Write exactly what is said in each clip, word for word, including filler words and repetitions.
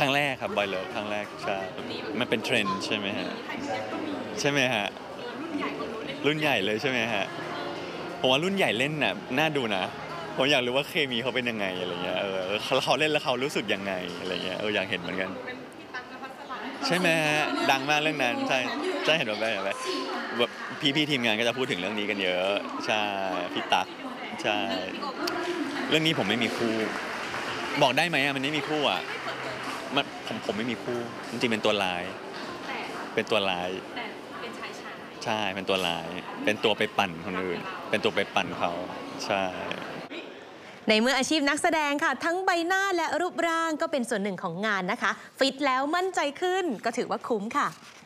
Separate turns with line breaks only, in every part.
รั้งแรกครับบอยเลิฟครั้งแรกใช่มันเป็นเทรนด์ใช่ไหมฮะใช่ไหมฮะรุ่นใหญ่เลยใช่ไหมฮะผมว่ารุ่นใหญ่เล่นน่ะน่าดูนะผมอยากรู้ว่าเคมีเขาเป็นยังไงอะไรเงี้ยเออเขาเล่นแล้วเขารู้สึกยังไงอะไรเงี้ยเอออยากเห็นเหมือนกันใช่ไหมฮะดังมากเรื่องนั้นใช่ใช่เห็นแบบแบบแบบพี่ๆทีมงานก็จะพูดถึงเรื่องนี้กันเยอะใช่พี่ตั๊กใช่เรื่องนี้ผมไม่มีคู่บอกได้ไหมอ่ะมันไม่มีคู่อ่ะมันผมผมไม่มีคู่จริงๆเป็นตัวร้ายเป็นตัวร้ายแต่เป็นชายชายใช่เป็นตัวร้ายเป็นตัวไปปั่นคนอื่นเป็นตัวไปปั่นเขาใช่
ในเมื่ออาชีพนักแสดงค่ะทั้งใบหน้าและรูปร่างก็เป็นส่วนหนึ่งของงานนะคะฟิตแล้วมั่นใจขึ้นก็ถือว่าคุ้มค่ะ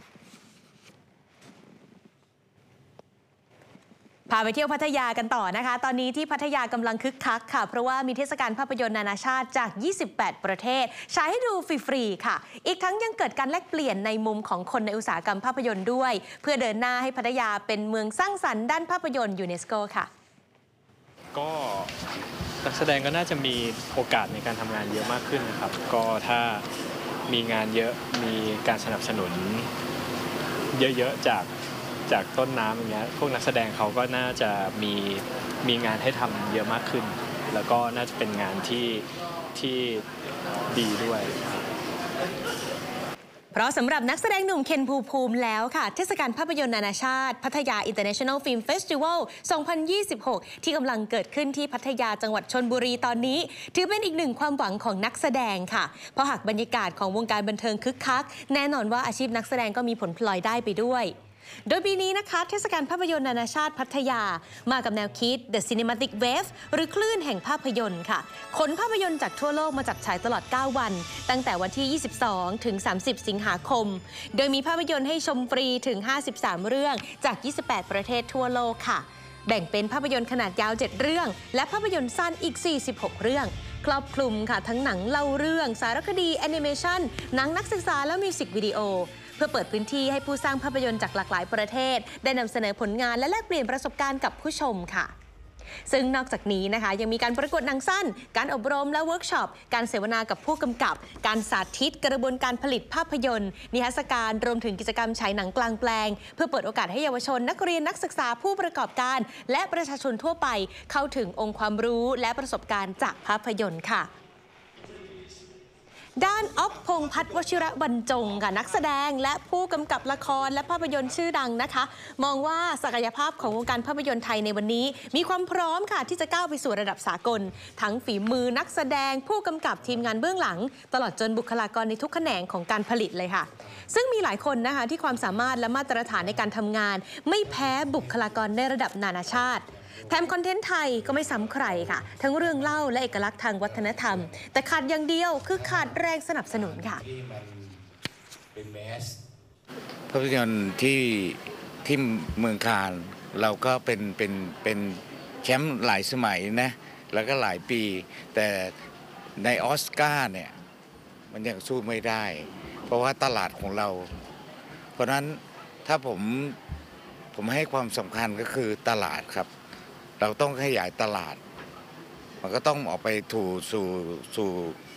พาไปเที่ยวพัทยากันต่อนะคะตอนนี้ที่พัทยากำลังคึกคักค่ะเพราะว่ามีเทศกาลภาพยนตร์นานาชาติจากยี่สิบแปดประเทศฉายให้ดูฟรีๆค่ะอีกทั้งยังเกิดการแลกเปลี่ยนในมุมของคนในอุตสาหกรรมภาพยนตร์ด้วยเพื่อเดินหน้าให้พัทยาเป็นเมืองสร้างสรรค์ด้านภาพยนตร์ยูเนสโกค่ะ
ก็นักแสดงก็น่าจะมีโอกาสในการทำงานเยอะมากขึ้นนะครับก็ถ้ามีงานเยอะมีการสนับสนุนเยอะๆจากจากต้นน้ำอย่างเงี้ยพวกนักแสดงเขาก็น่าจะมีมีงานให้ทำเยอะมากขึ้นแล้วก็น่าจะเป็นงานที่ที่ดีด้วย
เพราะสำหรับนักแสดงหนุ่มเคนภูมิภูมิแล้วค่ะเทศกาลภาพยนตร์นานาชาติพัทยา International Film Festival สองพันยี่สิบหก ที่กำลังเกิดขึ้นที่พัทยาจังหวัดชลบุรีตอนนี้ถือเป็นอีกหนึ่งความหวังของนักแสดงค่ะเพราะหากบรรยากาศของวงการบันเทิงคึกคักแน่นอนว่าอาชีพนักแสดงก็มีผลพลอยได้ไปด้วยโดยปีนี้นะคะเทศกาลภาพยนตร์นานาชาติพัทยามากับแนวคิด The Cinematic Wave หรือคลื่นแห่งภาพยนตร์ค่ะขนภาพยนตร์จากทั่วโลกมาจัดฉายตลอดเก้าวันตั้งแต่วันที่ยี่สิบสองถึงสามสิบสิงหาคมโดยมีภาพยนตร์ให้ชมฟรีถึงห้าสิบสามเรื่องจากยี่สิบแปดประเทศทั่วโลกค่ะแบ่งเป็นภาพยนตร์ขนาดยาวเจ็ดเรื่องและภาพยนตร์สั้นอีกสี่สิบหกเรื่องครอบคลุมค่ะทั้งหนังเล่าเรื่องสารคดีแอนิเมชันหนังนักศึกษาและมิวสิกวิดีโอเพื่อเปิดพื้นที่ให้ผู้สร้างภาพยนตร์จากหลากหลายประเทศได้นำเสนอผลงานและแลกเปลี่ยนประสบการณ์กับผู้ชมค่ะซึ่งนอกจากนี้นะคะยังมีการประกวดหนังสั้นการอบรมและเวิร์กช็อปการเสวนากับผู้กำกับการสาธิตกระบวนการผลิตภาพยนตร์นิทรรศการรวมถึงกิจกรรมฉายหนังกลางแปลงเพื่อเปิดโอกาสให้เยาวชนนักเรียนนักศึกษาผู้ประกอบการและประชาชนทั่วไปเข้าถึงองค์ความรู้และประสบการณ์จากภาพยนตร์ค่ะด้านอ๊อฟพงษ์พัฒน์วชิระบรรจงค่ะนักแสดงและผู้กำกับละครและภาพยนตร์ชื่อดังนะคะมองว่าศักยภาพของวงการภาพยนตร์ไทยในวันนี้มีความพร้อมค่ะที่จะก้าวไปสู่ระดับสากลทั้งฝีมือนักแสดงผู้กำกับทีมงานเบื้องหลังตลอดจนบุคลากรในทุกแขนงของการผลิตเลยค่ะซึ่งมีหลายคนนะคะที่ความสามารถและมาตรฐานในการทำงานไม่แพ้บุคลากรในระดับนานาชาติแถมคอนเทนต์ไทยก็ไม่ซ้ำใครค่ะทั้งเรื่องเล่าและเอกลักษณ์ทางวัฒนธรรมแต่ขาดอย่างเดียวคือขาดแรงสนับสนุนค่ะ
ภาพยนตร์ที่ที่เมืองคานเราก็เป็นเป็นเป็นแชมป์หลายสมัยนะแล้วก็หลายปีแต่ในออสการ์เนี่ยมันยังสู้ไม่ได้เพราะว่าตลาดของเราเพราะฉะนั้นถ้าผมผมให้ความสำคัญก็คือตลาดครับเราต้องขยายตลาดมันก็ต้องออกไปถูสู่สู่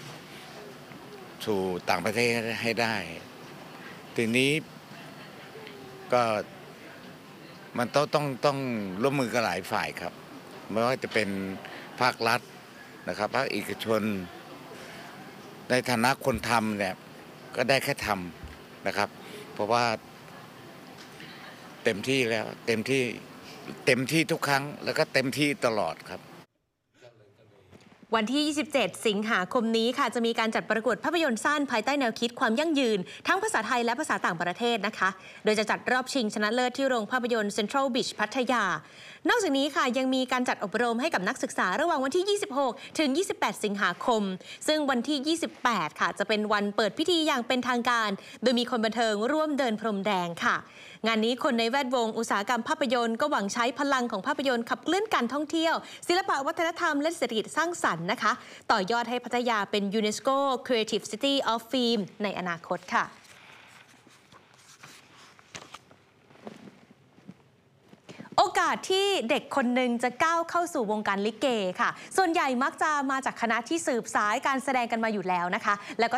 สู่ต่างประเทศให้ได้ทีนี้ก็มันต้องต้องต้องร่วมมือกันหลายฝ่ายครับไม่ว่าจะเป็นภาครัฐนะครับภาคเอกชนในฐานะคนทำเนี่ยก็ได้แค่ทำนะครับเพราะว่าเต็มที่แล้วเต็มที่เต็มที่ทุกครั้งแล้วก็เต็มที่ตลอดครับ
วันที่ยี่สิบเจ็ดสิงหาคมนี้ค่ะจะมีการจัดประกวดภาพยนตร์สั้นภายใต้แนวคิดความยั่งยืนทั้งภาษาไทยและภาษาต่างประเทศนะคะโดยจะจัดรอบชิงชนะเลิศที่โรงภาพยนตร์เซ็นทรัลบีชพัทยานอกจากนี้ค่ะยังมีการจัดอบรมให้กับนักศึกษาระหว่างวันที่ยี่สิบหกถึงยี่สิบแปดสิงหาคมซึ่งวันที่ยี่สิบแปดค่ะจะเป็นวันเปิดพิธีอย่างเป็นทางการโดยมีคนบันเทิงร่วมเดินพรมแดงค่ะงานนี้คนในแวดวงอุตสาหกรรมภาพยนตร์ก็หวังใช้พลังของภาพยนตร์ขับเคลื่อนการท่องเที่ยวศิลปะวัฒนธรรมและเศรษฐกิจสร้างสรรค์นะคะต่อยอดให้พัทยาเป็น UNESCO Creative City of Film ในอนาคตค่ะ โอกาสที่เด็กคนหนึ่งจะก้าวเข้าสู่วงการลิเกค่ะส่วนใหญ่มักจะมาจากคณะที่สืบสายการแสดงกันมาอยู่แล้วนะคะแล้วก็